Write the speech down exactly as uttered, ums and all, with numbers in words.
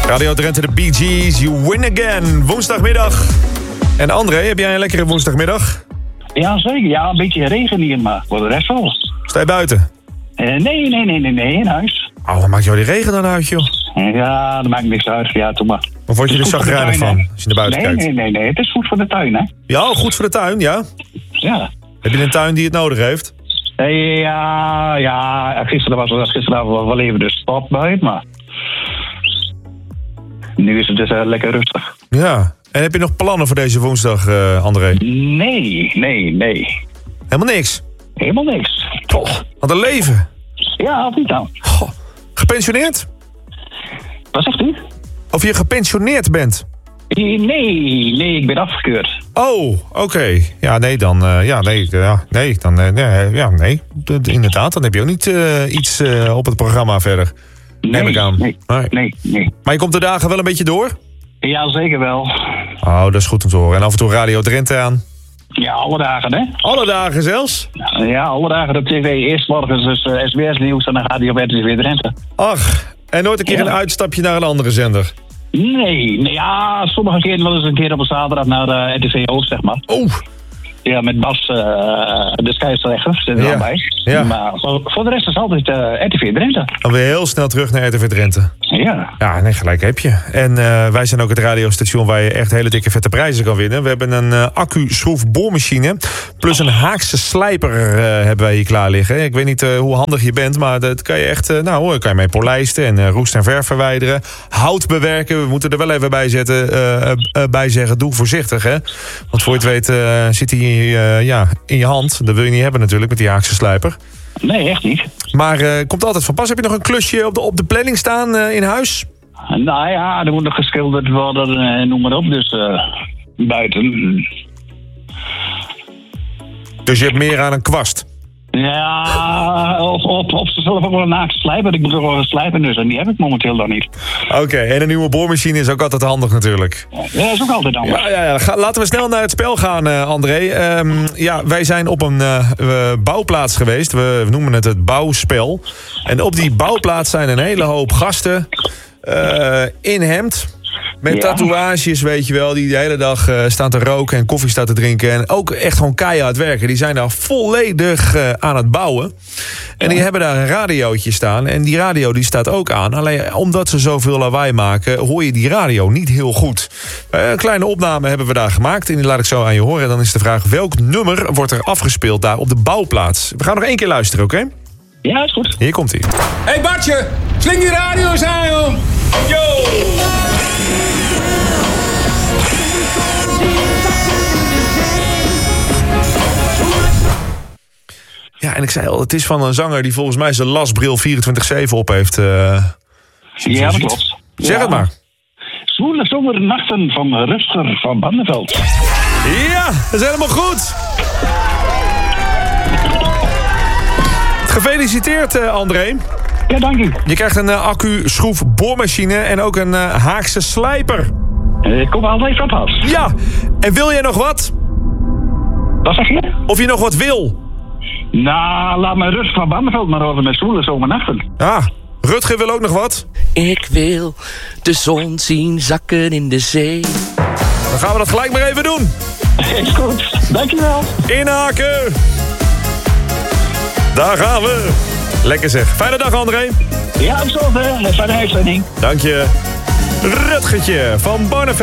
Radio Drenthe, de Bee Gees, You Win Again. Woensdagmiddag. En André, heb jij een lekkere woensdagmiddag? Ja, zeker. Ja, een beetje regen hier, maar voor de rest wel. Sta je buiten? Uh, nee, nee, nee, nee, nee, in huis. Oh, wat maakt jou die regen dan uit, joh? Ja, dat maakt niks uit. Ja, doe maar. Of word je er chagrijnig van, hè? als je naar buiten nee, kijkt? Nee, nee, nee. Het is goed voor de tuin, hè? Ja, goed voor de tuin, ja. Ja. Heb je een tuin die het nodig heeft? Hey, ja, ja, gisteren was het gisteravond was wel even de stop buiten, maar nu is het dus uh, lekker rustig. Ja. En heb je nog plannen voor deze woensdag, uh, André? Nee, nee, nee. Helemaal niks? Helemaal niks. Oh, wat een leven. Ja, of niet dan? Goh, gepensioneerd? Wat zegt u? Of je gepensioneerd bent? Nee, nee, ik ben afgekeurd. Oh, oké. Okay. Ja, nee, dan... Uh, ja, nee, ja, nee, dan... Uh, nee, ja, nee. D- inderdaad, dan heb je ook niet uh, iets uh, op het programma verder. Nee, Neem ik aan. Nee, nee, nee, nee. Maar je komt de dagen wel een beetje door? Ja, zeker wel. Oh, dat is goed om te horen. En af en toe Radio Drenthe aan? Ja, alle dagen, hè? Alle dagen zelfs? Ja, alle dagen op tv. Eerst morgens dus uh, S B S Nieuws en dan gaat hij op R T V Drenthe. Ach, en nooit een keer ja. een uitstapje naar een andere zender? Nee, nee, ja, sommige keren wel eens een keer op een zaterdag naar de R T V Oost, zeg maar. Oh. Ja, met Bas, uh, de scheidsrechter, zit er ja. al bij. Ja. Maar voor, voor de rest is altijd uh, R T V Drenthe. Dan weer heel snel terug naar R T V Drenthe. Ja. Ja, nee, gelijk heb je. En uh, wij zijn ook het radiostation waar je echt hele dikke vette prijzen kan winnen. We hebben een uh, accu-schroefboormachine plus een Haagse slijper uh, hebben wij hier klaar liggen. Ik weet niet uh, hoe handig je bent, maar dat kan je echt, uh, nou, kan je mee polijsten en uh, roest en verf verwijderen. Hout bewerken, we moeten er wel even bij zetten, uh, uh, bij zeggen, doe voorzichtig, hè. Want voor je het weet uh, zit hij uh, ja, in je hand. Dat wil je niet hebben natuurlijk met die Haagse slijper. Nee, echt niet. Maar uh, komt altijd van pas. Heb je nog een klusje op de, op de planning staan uh, in huis? Nou ja, er moet nog geschilderd worden, uh, noem maar op. Dus uh, buiten. Dus je hebt meer aan een kwast? Ja, of, of, of ze zullen ook wel een Haagse slijper. Ik moet er wel een slijper dus en die heb ik momenteel dan niet. Oké, okay, en een nieuwe boormachine is ook altijd handig natuurlijk. Ja, dat is ook altijd handig. Ja, ja, ja. Ga, laten we snel naar het spel gaan, uh, André. Um, ja, wij zijn op een uh, bouwplaats geweest. We noemen het het bouwspel. En op die bouwplaats zijn een hele hoop gasten uh, in hemd. Met ja. tatoeages, weet je wel, die de hele dag uh, staan te roken en koffie staan te drinken. En ook echt gewoon keihard werken. Die zijn daar volledig uh, aan het bouwen. En ja. die hebben daar een radiootje staan. En die radio die staat ook aan. Alleen omdat ze zoveel lawaai maken, hoor je die radio niet heel goed. Uh, een kleine opname hebben we daar gemaakt. En die laat ik zo aan je horen. En dan is de vraag, welk nummer wordt er afgespeeld daar op de bouwplaats? We gaan nog één keer luisteren, oké? Okay? Ja, is goed. Hier komt ie. Hé hey Bartje, sling die radio's aan, joh! Yo! Ja, en ik zei al, het is van een zanger die volgens mij zijn lasbril vierentwintig zeven op heeft. Uh, ja, dat klopt. Zeg ja. het maar. Zwoele zomernachten van Rutger van Barneveld. Ja, dat is helemaal goed. Gefeliciteerd, uh, André. Ja, dank u. Je krijgt een uh, accu-schroef-boormachine en ook een uh, Haagse slijper. Ik uh, kom altijd van pas. Ja, en wil jij nog wat? Wat zeg je? Of je nog wat wil? Nou, laat me Rutger van Barneveld maar over met zwoele zomernachten. Ah, Rutger wil ook nog wat? Ik wil de zon zien zakken in de zee. Dan gaan we dat gelijk maar even doen. Is goed, dankjewel. Inhaken. Daar gaan we. Lekker zeg. Fijne dag, André. Ja, hetzelfde. Fijne uitzending. Dank je. Rutgertje van Barneveld.